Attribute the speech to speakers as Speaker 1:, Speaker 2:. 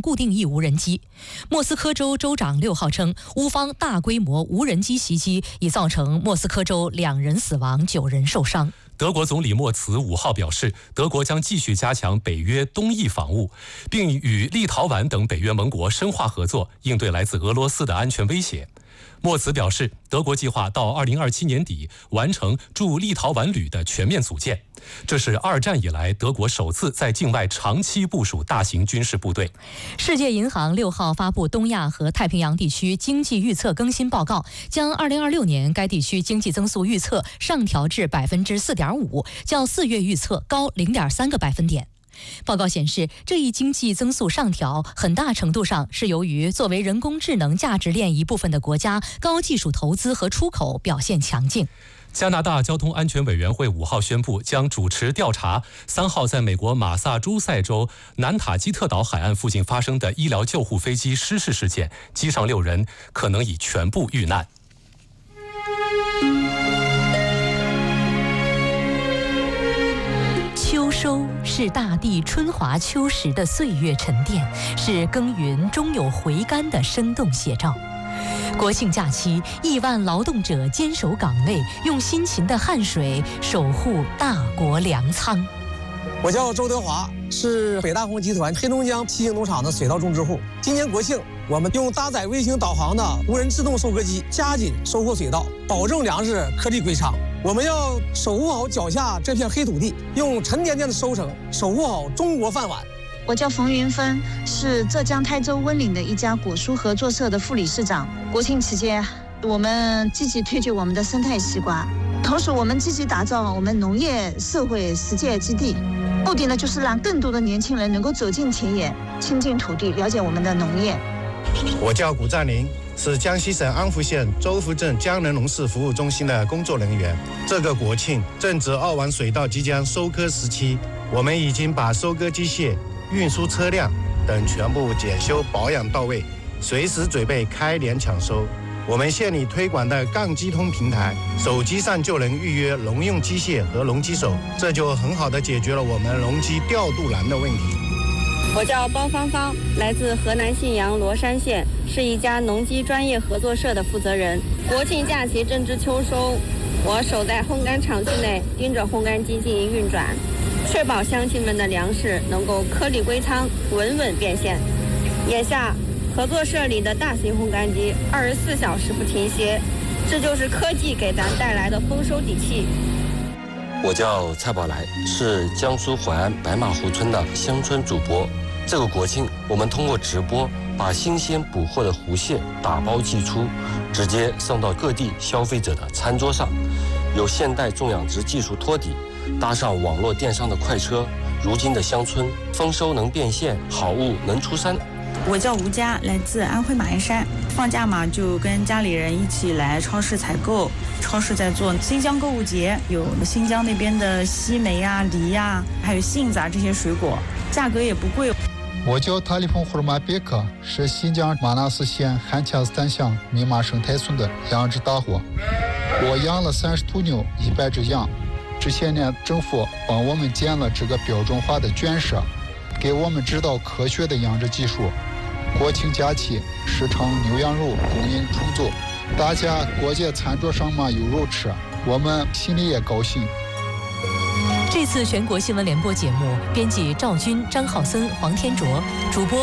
Speaker 1: 固定翼无人机。莫斯科州州长6号称，乌方大规模无人机袭击已造成莫斯科州2人死亡、9人受伤。
Speaker 2: 德国总理默茨5号表示，德国将继续加强北约东翼防务，并与立陶宛等北约盟国深化合作，应对来自俄罗斯的安全威胁。默茨表示，德国计划到2027年底完成驻立陶宛旅的全面组建，这是2战以来德国首次在境外长期部署大型军事部队。
Speaker 1: 世界银行6号发布东亚和太平洋地区经济预测更新报告，将2026年该地区经济增速预测上调至 4.5%， 较4月预测高0.3个百分点。报告显示，这一经济增速上调很大程度上是由于作为人工智能价值链一部分的国家高技术投资和出口表现强劲。
Speaker 2: 加拿大交通安全委员会5号宣布，将主持调查3号在美国马萨诸塞州南塔基特岛海岸附近发生的医疗救护飞机失事事件，机上6人可能已全部遇难。
Speaker 1: 秋收是大地春华秋实的岁月沉淀，是耕耘终有回甘的生动写照。国庆假期，亿万劳动者坚守岗位，用辛勤的汗水守护大国粮仓。
Speaker 3: 我叫周德华，是北大红集团黑龙江七星农场的水稻种植户。今年国庆，我们用搭载卫星导航的无人自动收割机加紧收获水稻，保证粮食颗粒归仓。我们要守护好脚下这片黑土地，用沉甸甸的收成守护好中国饭碗。
Speaker 4: 我叫冯云芬，是浙江台州温岭的一家果蔬合作社的副理事长。国庆期间，我们积极推举我们的生态西瓜，同时我们积极打造我们农业社会实践基地，目的呢就是让更多的年轻人能够走进田野，亲近土地，了解我们的农业。
Speaker 5: 我叫古占林，是江西省安福县周福镇江仁农事服务中心的工作人员。这个国庆正值2万水稻即将收割时期，我们已经把收割机械、运输车辆等全部检修保养到位，随时准备开镰抢收。我们县里推广的杠机通平台，手机上就能预约农用机械和农机手，这就很好的解决了我们农机调度难的问题。
Speaker 6: 我叫包芳芳，来自河南信阳罗山县，是一家农机专业合作社的负责人。国庆假期正值秋收，我守在烘干厂区内，盯着烘干机进行运转，确保乡亲们的粮食能够颗粒归仓，稳稳变现。眼下，合作社里的大型烘干机24小时不停歇，这就是科技给咱带来的丰收底气。
Speaker 7: 我叫蔡宝来，是江苏淮安白马湖村的乡村主播。这个国庆，我们通过直播把新鲜捕获的湖蟹打包寄出，直接送到各地消费者的餐桌上。有现代种养殖技术托底，搭上网络电商的快车，如今的乡村丰收能变现，好物能出山。
Speaker 8: 我叫吴佳，来自安徽马鞍山。放假嘛，就跟家里人一起来超市采购。超市在做新疆购物节，有新疆那边的西梅啊、梨啊，还有杏子啊这些水果，价格也不贵。
Speaker 9: 我叫塔里峰胡尔马别克，是新疆马纳斯县汉恰斯坦乡密码生态村的养殖大户。我养了30头牛，100只羊。这些年，政府帮我们建了这个标准化的圈舍，给我们指导科学的养殖技术。国庆假期，市场牛羊肉供应充足，大家过节餐桌上嘛有肉吃，我们心里也高兴。
Speaker 1: 这次全国新闻联播节目，编辑赵军、张浩森、黄天卓，主播